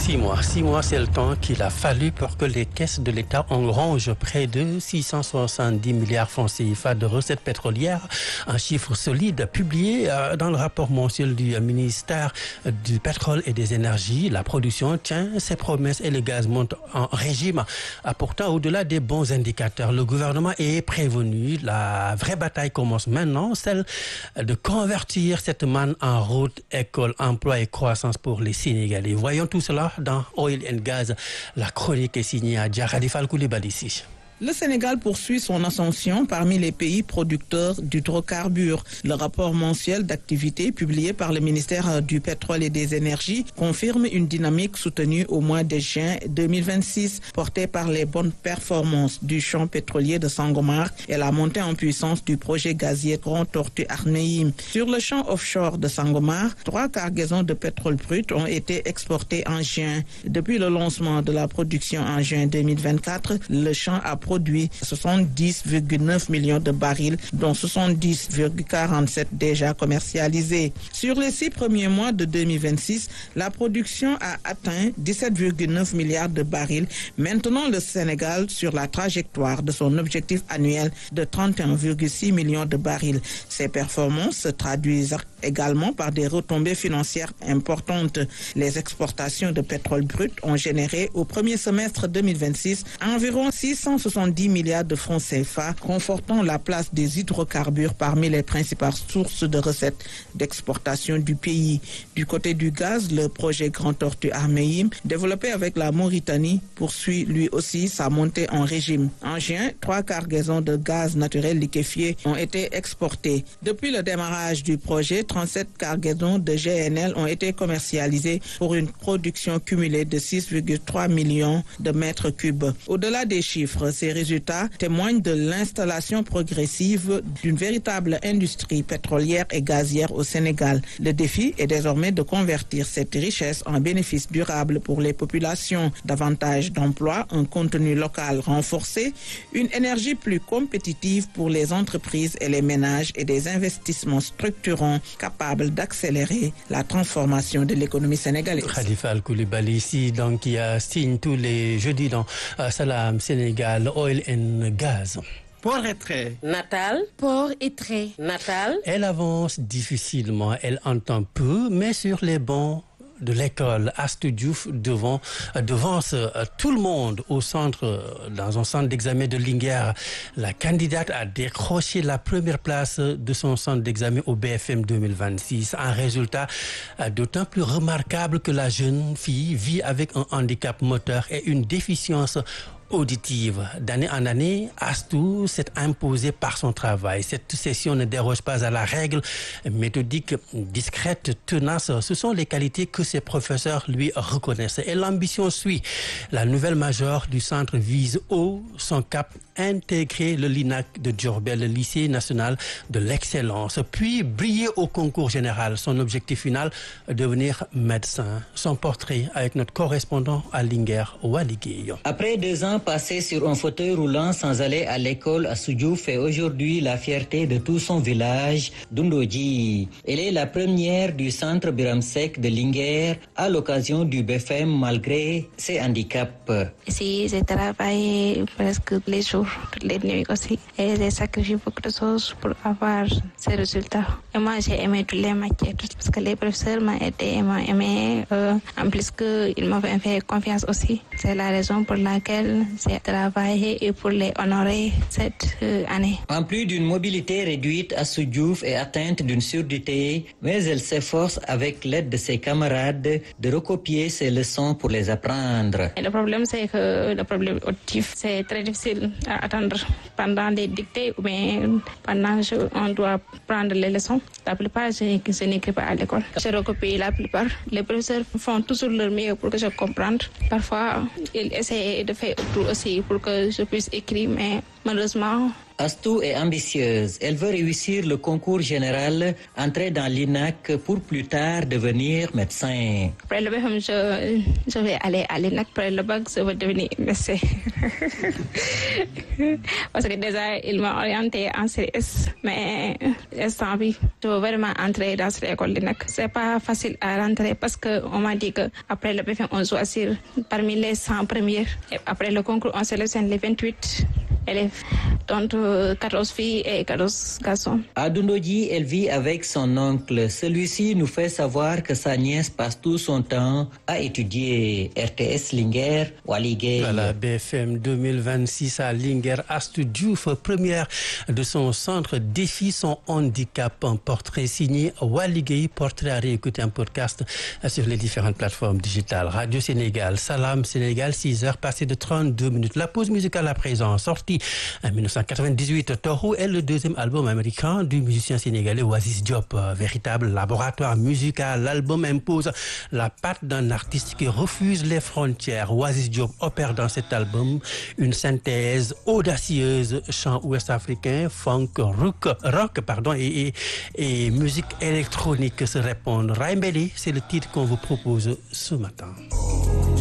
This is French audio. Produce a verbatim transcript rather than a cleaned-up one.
Six mois. Six mois, c'est le temps qu'il a fallu pour que les caisses de l'État engrangent près de six cent soixante-dix milliards francs C F A de recettes pétrolières. Un chiffre solide publié dans le rapport mensuel du ministère du pétrole et des énergies. La production tient ses promesses et le gaz monte en régime. Pourtant, au-delà des bons indicateurs, le gouvernement est prévenu. La vraie bataille commence maintenant, celle de convertir cette manne en route, école, emploi et croissance pour les Sénégalais. Voyons tout cela dans Oil and Gaz. La chronique est signée à Khalifa Koulibaly ici. Le Sénégal poursuit son ascension parmi les pays producteurs d'hydrocarbures. Le rapport mensuel d'activité publié par le ministère du Pétrole et des Énergies confirme une dynamique soutenue au mois de juin deux mille vingt-six, portée par les bonnes performances du champ pétrolier de Sangomar et la montée en puissance du projet gazier Grand Tortue Ahmeyim. Sur le champ offshore de Sangomar, trois cargaisons de pétrole brut ont été exportées en juin. Depuis le lancement de la production en juin deux mille vingt-quatre, le champ a produit soixante-dix virgule neuf millions de barils, dont soixante-dix virgule quarante-sept déjà commercialisés. Sur les six premiers mois de deux mille vingt-six, la production a atteint dix-sept virgule neuf milliards de barils. Maintenant, le Sénégal sur la trajectoire de son objectif annuel de trente et un virgule six millions de barils. Ces performances se traduisent également par des retombées financières importantes. Les exportations de pétrole brut ont généré au premier semestre deux mille vingt-six environ six cent soixante-dix milliards de francs C F A, confortant la place des hydrocarbures parmi les principales sources de recettes d'exportation du pays. Du côté du gaz, le projet Grand Tortue Ahmeyim, développé avec la Mauritanie, poursuit lui aussi sa montée en régime. En juin, trois cargaisons de gaz naturel liquéfié ont été exportées. Depuis le démarrage du projet, trente-sept cargaisons de G N L ont été commercialisées pour une production cumulée de six virgule trois millions de mètres cubes. Au-delà des chiffres, ces résultats témoignent de l'installation progressive d'une véritable industrie pétrolière et gazière au Sénégal. Le défi est désormais de convertir cette richesse en bénéfices durables pour les populations, davantage d'emplois, un contenu local renforcé, une énergie plus compétitive pour les entreprises et les ménages et des investissements structurants capables d'accélérer la transformation de l'économie sénégalaise. Khalifa Koulibaly ici, donc, qui signe tous les jeudis dans euh, Salam Sénégal, Oil and Gaz. Port et trait. Natal. Port et trait. Natal. Elle avance difficilement, elle entend peu, mais sur les bancs de l'école, Astou Diouf devant, devance tout le monde au centre, dans un centre d'examen de Linguère. La candidate a décroché la première place de son centre d'examen au B F M deux mille vingt-six. Un résultat d'autant plus remarquable que la jeune fille vit avec un handicap moteur et une déficience auditive. D'année en année, Astou s'est imposée par son travail. Cette session ne déroge pas à la règle. Méthodique, discrète, tenace, ce sont les qualités que ses professeurs lui reconnaissent. Et l'ambition suit. La nouvelle majeure du centre vise haut son cap, intégrer le L I N A C de Diourbel, le lycée national de l'excellence, puis briller au concours général. Son objectif final, devenir médecin. Son portrait avec notre correspondant à Linguère, Wali Gueye. Après deux ans passés sur un fauteuil roulant sans aller à l'école, Astou Diouf fait aujourd'hui la fierté de tout son village, Dundoji. Elle est la première du centre Biramsek de Linguère à l'occasion du B F M malgré ses handicaps. Ici, j'ai travaillé presque tous les jours, toutes les nuits aussi. Et j'ai sacrifié beaucoup de choses pour avoir ces résultats. Et moi, j'ai aimé toutes les matières parce que les professeurs m'ont aidé et m'ont aimé. Euh, en plus, qu'ils m'avaient fait confiance aussi. C'est la raison pour laquelle j'ai travaillé et pour les honorer cette euh, année. En plus d'une mobilité réduite, Astou Diouf est atteinte d'une surdité, mais elle s'efforce avec l'aide de ses camarades de recopier ses leçons pour les apprendre. Et le problème, c'est que le problème auditif, c'est très difficile à attendre pendant les dictées ou bien pendant qu'on doit prendre les leçons. La plupart, je, je n'écris pas à l'école. Je recopie la plupart. Les professeurs font toujours leur mieux pour que je comprenne. Parfois, ils essaient de faire tout aussi pour que je puisse écrire, mais malheureusement, Astou est ambitieuse. Elle veut réussir le concours général, entrer dans l'I N A C pour plus tard devenir médecin. Après le bac, je, je vais aller à l'I N A C. Après le bac, je vais devenir médecin. Parce que déjà, il m'a orienté en C S. Mais instant bi, je veux vraiment entrer dans cette école l'I N A C. C'est pas facile à rentrer parce qu'on m'a dit qu'après le B F M, on choisit parmi les cent premiers. Et après le concours, on sélectionne les vingt-huit élèves, dont quatorze filles et quatorze garçons. À Doundoji, elle vit avec son oncle. Celui-ci nous fait savoir que sa nièce passe tout son temps à étudier. R T S Linguère, Waly Gueye. Voilà, B F M deux mille vingt-six à Linguère. Astou Diouf, première de son centre Défi son handicap. Un portrait signé Waly Gueye, portrait à réécouter en podcast sur les différentes plateformes digitales. Radio Sénégal, Salam Sénégal, six heures passées de trente-deux minutes. La pause musicale à présent, sortie en dix-neuf cent quatre-vingt-dix-huit, Toro est le deuxième album américain du musicien sénégalais Oasis Diop. Véritable laboratoire musical, l'album impose la patte d'un artiste qui refuse les frontières. Oasis Diop opère dans cet album une synthèse audacieuse, chant ouest-africain, funk, rock, rock pardon, et, et, et musique électronique se répondent. Raimbeli, c'est le titre qu'on vous propose ce matin.